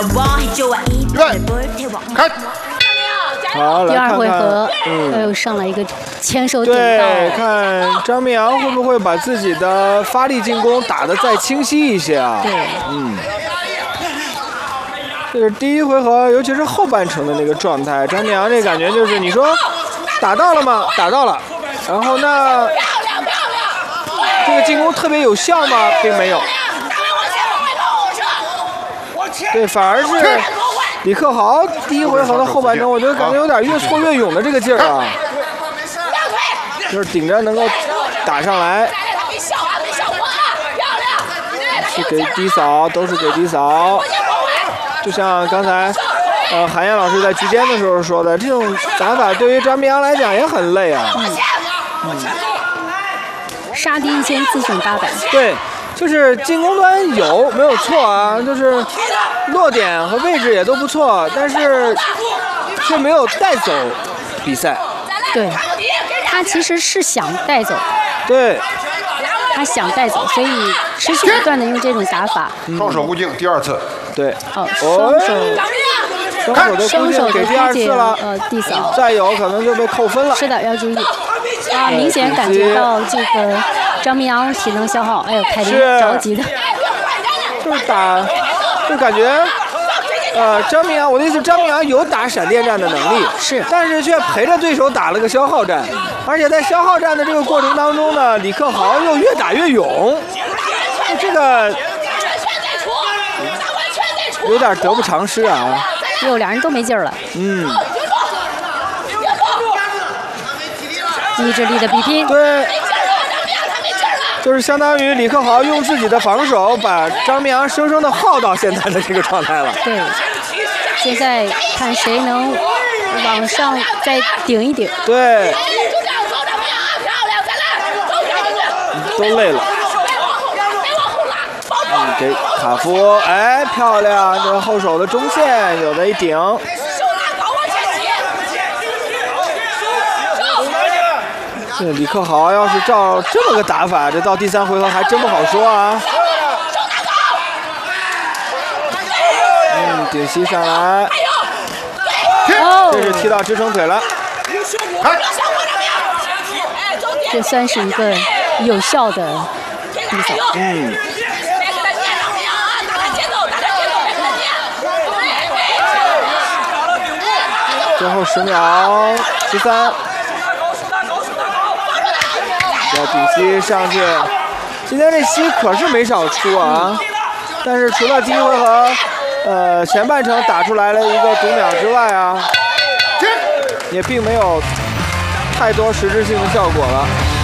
开。 好， 第二来看看回合，又上了一个前手点对， 到。 看张明阳会不会把自己的发力进攻打得再清晰一些啊？ 对， 这是第一回合，尤其是后半程的那个状态，张明阳这感觉就是你说打到了吗？打到了，然后呢，这个进攻特别有效吗？并没有。对，反而是李克豪第一回合的后半程，我觉得感觉有点越挫越勇的这个劲儿啊，就是顶着能够打上来，是给低扫，都是给低扫。就像刚才韩燕老师在局间的时候说的，这种打法对于张明阳来讲也很累啊。 杀敌一千自损800。 对。就是进攻端有没有错啊？就是落点和位置也都不错，但是却没有带走比赛。 对，他其实是想带走。 对， 他想带走，所以持续不断的用这种打法。 双手固定，第2次。 对。 哦，双手的固定给第2次了。 地扫。 再有可能就被扣分了。 是的，要注意。啊，明显感觉到这个张明阳体能消耗，哎呦，凯琳着急的。 就是打，就感觉，张明阳，我的意思，张明阳有打闪电战的能力， 是， 但是却陪着对手打了个消耗战，而且在消耗战的这个过程当中呢，李克豪又越打越勇，这个有点得不偿失啊。 哟，俩人都没劲儿了。意志力的比拼。 对。就是相当于李克豪用自己的防守把张明阳生生的耗到现在的这个状态了。 对，现在看谁能往上再顶一顶。 对，都累了。给卡夫，哎，漂亮！这后手的中线有的一顶。这李克豪要是照这么个打法，这到第3回合还真不好说啊。顶膝上来，这是踢到支撑腿了。 这算是一个有效的低扫。 最后10秒，13。要顶膝上去，今天这膝可是没少出啊，但是除了第一回合，前半程打出来了一个读秒之外啊，也并没有太多实质性的效果了。